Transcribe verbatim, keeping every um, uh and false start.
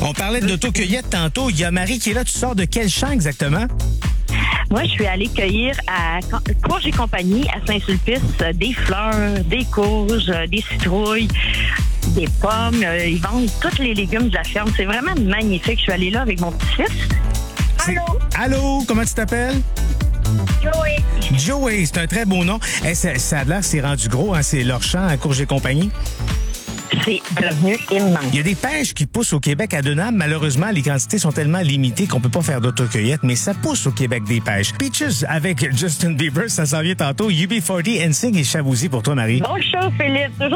On parlait d'autocueillette tantôt. Il y a Marie qui est là. Tu sors de quel champ exactement? Moi, je suis allée cueillir à Courge et compagnie à Saint-Sulpice euh, des fleurs, des courges, euh, des citrouilles, des pommes. Euh, ils vendent tous les légumes de la ferme. C'est vraiment magnifique. Je suis allée là avec mon petit-fils. Allô? Allô? Comment tu t'appelles? Joey. Joey, c'est un très beau nom. Eh, ça, ça a l'air, c'est rendu gros, hein? C'est leur champ à Courge et compagnie. C'est devenu immense. Il y a des pêches qui poussent au Québec à Denham. Malheureusement, les quantités sont tellement limitées qu'on peut pas faire d'autocueillette, mais ça pousse au Québec des pêches. Peaches avec Justin Bieber, ça s'en vient tantôt. U B quarante, N Sync et Chavouzi pour toi, Marie. Bonjour, Philippe. Toujours